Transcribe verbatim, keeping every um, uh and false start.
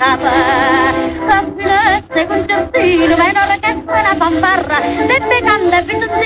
cantava. La filette con giardino, ma non che fa una fanfarra, Beppe canta e